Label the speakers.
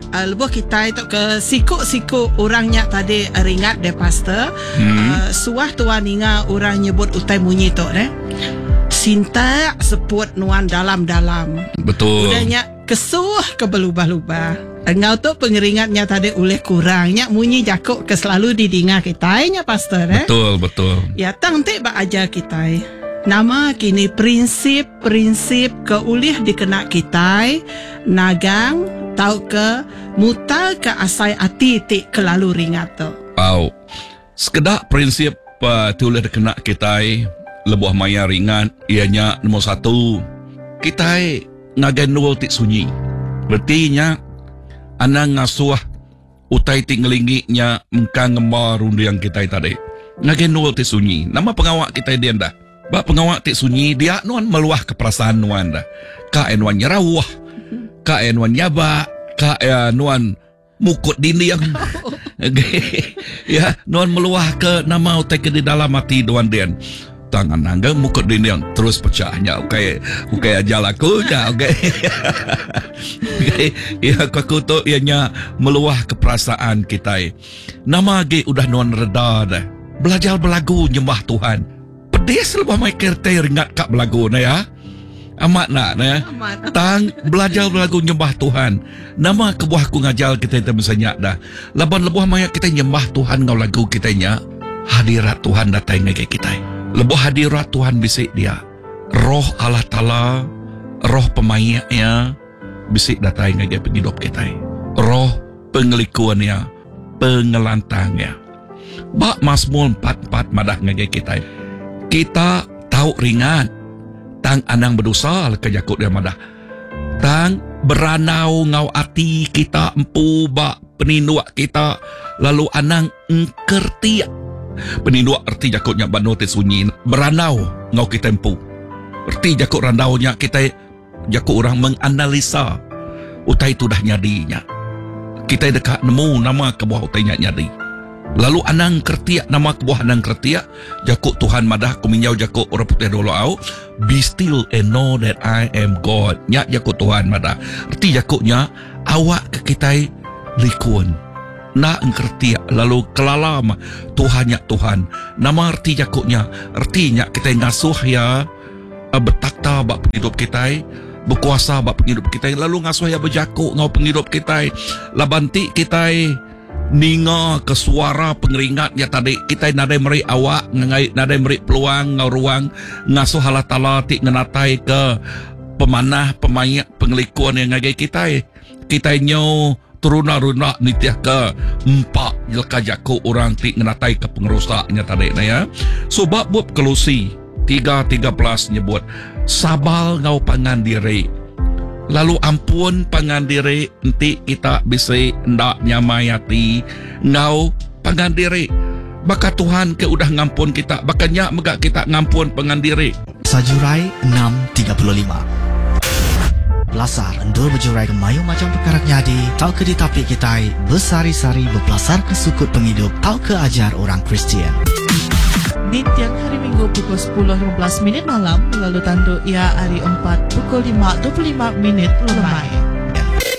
Speaker 1: lebuh kita itu ke siku orangnya tadi ringat deh pastor. Suah tuan ingat orang nyebut utai munyi tu deh. Sinta seput nuan dalam-dalam.
Speaker 2: Betul.
Speaker 1: Udahnya kesuh ke berlubah-lubah. Engau tu pengeringatnya tadi oleh kurangnya munyi jakuk ke selalu didinga kita nya pastor eh.
Speaker 2: Betul.
Speaker 1: Ya tang te ba ajar kita. Nama kini prinsip ke ulih dikena kita nagang tau ke mutal ke asai ati ti kelalu ringat tu.
Speaker 2: Wow. Sekedar prinsip tulis dikena kita lebuh maya ringan ianya nombor 1 kita ngagan nol tik sunyi. Berarti nya anang ngasuh utai tik ngelinginya mengkang ngemar rundiang kita tadi. Ngagan nol tik sunyi. Nama pengawak kita dia dah. Bak pengawak tik sunyi dia nuan meluah ke perasaan nuan dah. Ka nuan nyerawah. Ka nuan nyaba, ka nuan mukut dinding. Okay. Ya, nuan meluah ke nama utai ke di dalam hati nuan dia. Tangan nangga mukut dinding terus pecahnya. Okay aja laku dah. Okay. Ya aku tu ianya meluah ke perasaan kita. Nama ge udah nuan reda dah. Belajar belagu nyembah Tuhan. Pedis lebah mai kereta ringat kak belagu na ya. Amat nak na. Tang belajar belagu nyembah Tuhan. Nama kebuah ku ngajal kita misalnya dah. Laban lebuh mai kita nyembah Tuhan ngau lagu kita nya. Hadirat Tuhan datang ngai kita. Lebuh hadirat Tuhan bisik dia. Roh Allah Ta'ala, roh pemainnya bisik datang ngai penghidup kita. Roh pengelikuannya, pengelantangnya. Bak Mazmur 44 madah ngai kita. Kita tahu ringan tang anang berdosa ke jakut dia madah. Tang beranau ngau ati kita empu bak peninduak kita lalu anang engkerti. Peninduak erti jakutnya banu te sunyi beranau ngau kita empu. Erti jakut randaunya kita jakut orang menganalisa utai tu dah nyadinya. Kita dekat nemu nama kebuah utainya nyadi. Lalu anang kertiak nama kebuah anang kertiak jakuk Tuhan madah kuminyau jakuk orang putih dulu au be still and know that I am God. Nyak jakuk Tuhan madah erti jakuknya awak ke kita likun nak engkertiak lalu kelalam Tuhan nyak Tuhan nama erti jakuknya ertinya kita ngasuh ya bertakta bak penghidup kita berkuasa bak penghidup kita lalu ngasuh ya berjakuk ngau penghidup kita labanti kita ninga ke suara pengeringat ya tadi kita nadai meri awak ngai nadai meri peluang ngau ruang ngasuh Allah Ta'ala tik ngenatai ke pemanah pemayak pengelikuan yang ngai kita nyo turuna-runa nitiah ke empat jelka jaku orang tik ngenatai ke pengerusaknya tadi na ya. Sebab buat Kolose 3:13 nyebut sabal ngau pangan diri lalu ampun pangan diri nanti kita bisa ndak nyamayati ngau pangan diri baka Tuhan ke udah ngampun kita bakanya megak kita ngampun pangan diri.
Speaker 3: Sajurai 6:35 Belasar endur berjurai ke mayu macam perkara nyadi tau ke ditapik kita bersari-sari berpelasar ke sukut penghidup tau ke ajar orang Kristian.
Speaker 4: Di tiang hari Minggu pukul 10.15 malam lalu tanduk ia hari 4 pukul 5.25 lemai.